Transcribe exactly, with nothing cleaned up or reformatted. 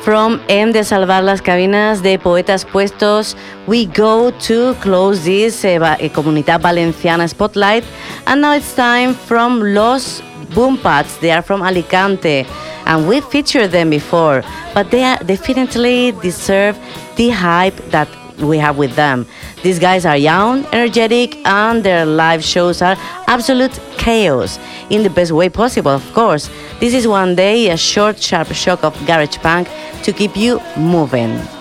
From Hem de Salvar las Cabinas de Poetas Puestos, we go to close this uh, Comunidad Valenciana Spotlight. And now it's time from Los Boompads. They are from Alicante. And we featured them before, but they are definitely deserve the hype that we have with them. These guys are young, energetic, and their live shows are absolute chaos, in the best way possible, of course. This is One Day, a short, sharp shock of garage punk to keep you moving.